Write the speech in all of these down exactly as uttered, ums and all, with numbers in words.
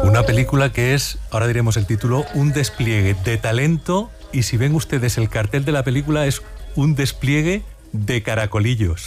Una película que es, ahora diremos el título, un despliegue de talento, y si ven ustedes el cartel de la película es un despliegue de caracolillos.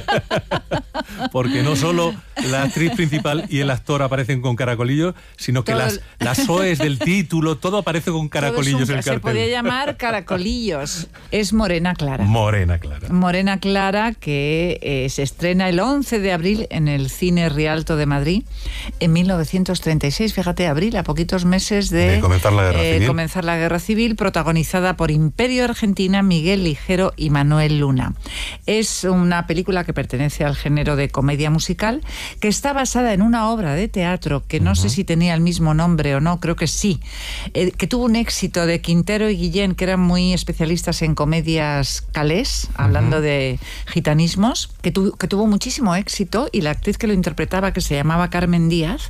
Porque no solo la actriz principal y el actor aparecen con caracolillos, sino que las, las O Es del título, todo aparece con caracolillos en el cartel. Se podía llamar caracolillos. Es Morena Clara. Morena Clara. Morena Clara, que eh, se estrena el once de abril en el Cine Rialto de Madrid en mil novecientos treinta y seis. Fíjate, abril, a poquitos meses de, de comenzar la guerra eh, civil. comenzar la guerra civil, protagonizada por Imperio Argentina, Miguel Ligero y Manuel Luna. Es una película que pertenece al género de comedia musical, que está basada en una obra de teatro que no uh-huh. sé si tenía el mismo nombre o no, creo que sí, eh, que tuvo un éxito, de Quintero y Guillén, que eran muy especialistas en comedias calés, hablando uh-huh. de gitanismos, que, tu, que tuvo muchísimo éxito, y la actriz que lo interpretaba, que se llamaba Carmen Díaz,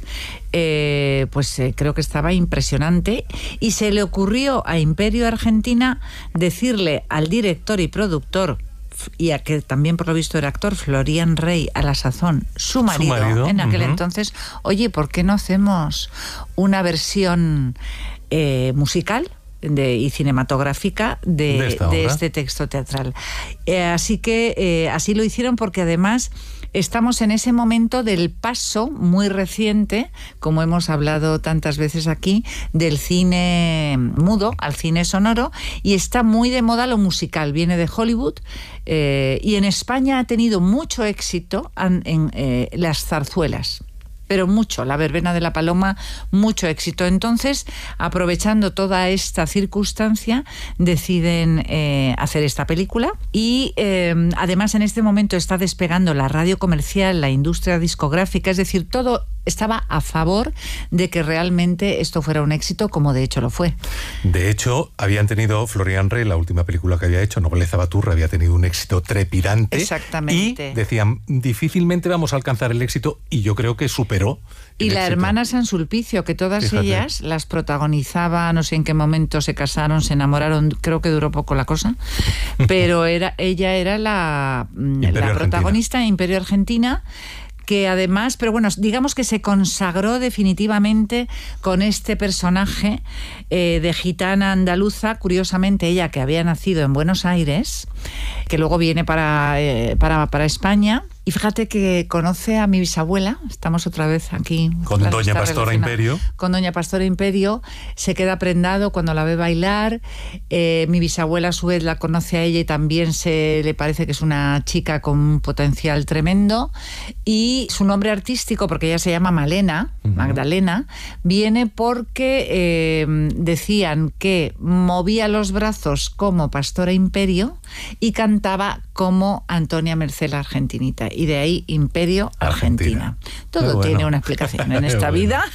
eh, pues eh, creo que estaba impresionante, y se le ocurrió a Imperio Argentina decirle al director y productor, y a que también por lo visto era actor, Florian Rey, a la sazón su marido, su marido en aquel uh-huh. entonces, oye, ¿por qué no hacemos una versión eh, musical de, y cinematográfica de, de, de este texto teatral? Eh, así que eh, así lo hicieron, porque además estamos en ese momento del paso muy reciente, como hemos hablado tantas veces aquí, del cine mudo al cine sonoro, y está muy de moda lo musical, viene de Hollywood, eh, y en España ha tenido mucho éxito en, en eh, las zarzuelas. Pero mucho, la verbena de la Paloma, mucho éxito. Entonces, aprovechando toda esta circunstancia, deciden eh, hacer esta película, y eh, además en este momento está despegando la radio comercial, la industria discográfica, es decir, todo estaba a favor de que realmente esto fuera un éxito, como de hecho lo fue. De hecho, habían tenido Florian Rey, la última película que había hecho, Nobleza Baturra, había tenido un éxito trepidante. Exactamente. Y decían, difícilmente vamos a alcanzar el éxito, y yo creo que superó. Y la éxito. Hermana Sansulpicio, que todas Fíjate. ellas las protagonizaba, no sé en qué momento se casaron, se enamoraron, creo que duró poco la cosa, pero era ella era la, la protagonista de Imperio Argentina, que además, pero bueno, digamos que se consagró definitivamente con este personaje eh, de gitana andaluza, curiosamente ella que había nacido en Buenos Aires, que luego viene para, eh, para, para España. Y fíjate que conoce a mi bisabuela, estamos otra vez aquí. Con Doña Pastora Imperio. Con Doña Pastora Imperio, se queda prendado cuando la ve bailar. Eh, mi bisabuela a su vez la conoce a ella y también se le parece que es una chica con un potencial tremendo. Y su nombre artístico, porque ella se llama Malena, uh-huh. Magdalena, viene porque eh, decían que movía los brazos como Pastora Imperio y cantaba como Antonia Merced la Argentinita. Y de ahí Imperio Argentina. Argentina. Todo bueno. tiene una explicación en esta bueno. vida.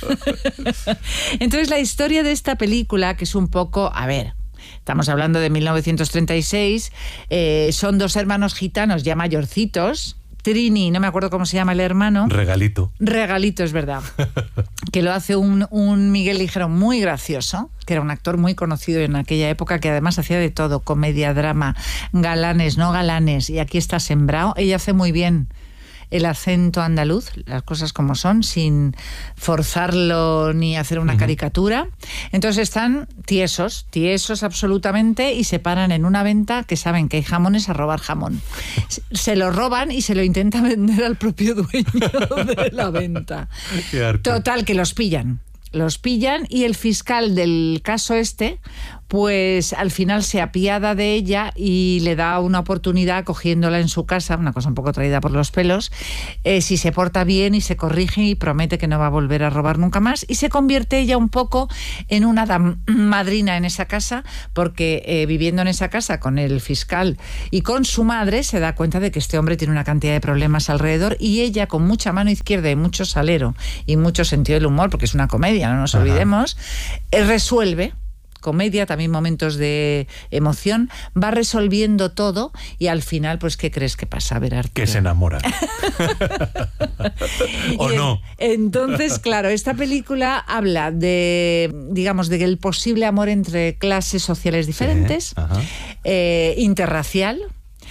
Entonces la historia de esta película, que es un poco, a ver, estamos hablando de mil novecientos treinta y seis, eh, son dos hermanos gitanos ya mayorcitos, Trini, no me acuerdo cómo se llama el hermano. Regalito. Regalito, es verdad. Que lo hace un, un Miguel Ligero muy gracioso, que era un actor muy conocido en aquella época, que además hacía de todo, comedia, drama, galanes, no galanes, y aquí está sembrado. Ella hace muy bien el acento andaluz, las cosas como son, sin forzarlo ni hacer una uh-huh. caricatura. Entonces están tiesos, tiesos absolutamente, y se paran en una venta que saben que hay jamones a robar jamón. Se lo roban y se lo intentan vender al propio dueño de la venta. Total, que los pillan. Los pillan y el fiscal del caso este, pues al final se apiada de ella y le da una oportunidad cogiéndola en su casa, una cosa un poco traída por los pelos, eh, si se porta bien y se corrige y promete que no va a volver a robar nunca más, y se convierte ella un poco en una dam- madrina en esa casa, porque eh, viviendo en esa casa con el fiscal y con su madre se da cuenta de que este hombre tiene una cantidad de problemas alrededor, y ella, con mucha mano izquierda y mucho salero y mucho sentido del humor, porque es una comedia, no nos Ajá. olvidemos, eh, resuelve comedia, también momentos de emoción, va resolviendo todo, y al final, pues, ¿qué crees que pasa? A ver, Arturo. Que se enamora. ¿O en, no? Entonces, claro, esta película habla de, digamos, de el posible amor entre clases sociales diferentes, sí. Ajá. eh, interracial,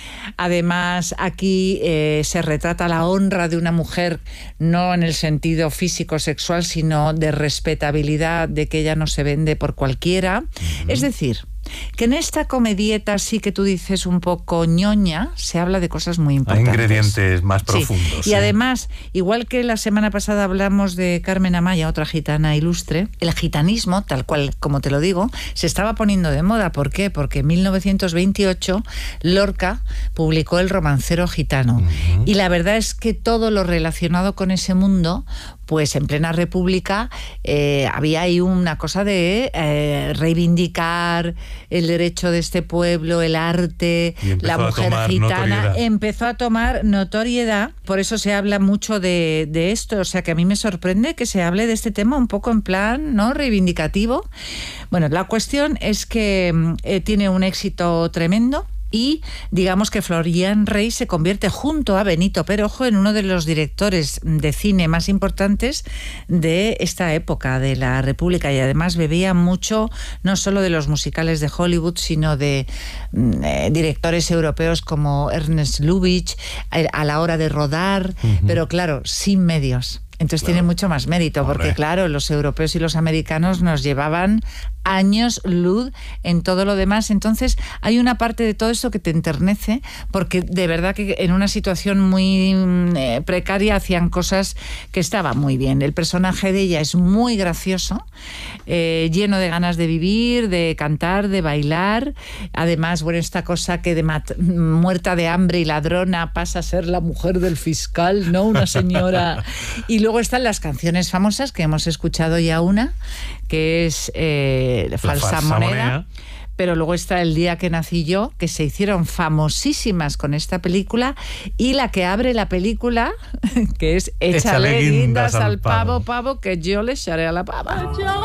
Además, aquí eh, se retrata la honra de una mujer, no en el sentido físico-sexual, sino de respetabilidad, de que ella no se vende por cualquiera. Uh-huh. Es decir, que en esta comedieta sí que tú dices un poco ñoña, se habla de cosas muy importantes. Hay ingredientes más profundos. Sí. Y ¿eh? además, igual que la semana pasada hablamos de Carmen Amaya, otra gitana ilustre, el gitanismo, tal cual como te lo digo, se estaba poniendo de moda. ¿Por qué? Porque en mil novecientos veintiocho Lorca publicó El romancero gitano. Uh-huh. Y la verdad es que todo lo relacionado con ese mundo, pues en plena república eh, había ahí una cosa de eh, reivindicar el derecho de este pueblo, el arte, la mujer gitana, notoriedad. empezó a tomar notoriedad, por eso se habla mucho de, de esto, o sea que a mí me sorprende que se hable de este tema un poco en plan, ¿no?, reivindicativo. Bueno, la cuestión es que eh, tiene un éxito tremendo. Y digamos que Florian Rey se convierte junto a Benito Perojo en uno de los directores de cine más importantes de esta época de la República, y además bebía mucho no solo de los musicales de Hollywood, sino de eh, directores europeos como Ernest Lubitsch a, a la hora de rodar, uh-huh. pero claro, sin medios. Entonces claro. tiene mucho más mérito, porque Hombre. claro, los europeos y los americanos nos llevaban años luz en todo lo demás. Entonces hay una parte de todo esto que te enternece, porque de verdad que en una situación muy eh, precaria hacían cosas que estaban muy bien. El personaje de ella es muy gracioso, eh, lleno de ganas de vivir, de cantar, de bailar. Además, bueno, esta cosa que de mat- muerta de hambre y ladrona pasa a ser la mujer del fiscal, ¿no? Una señora. Y luego están las canciones famosas, que hemos escuchado ya una, que es eh, Falsa, falsa moneda. moneda. Pero luego está El día que nací yo, que se hicieron famosísimas con esta película, y la que abre la película, que es Échale, Échale guindas al pavo, pavo, que yo le echaré a la pava.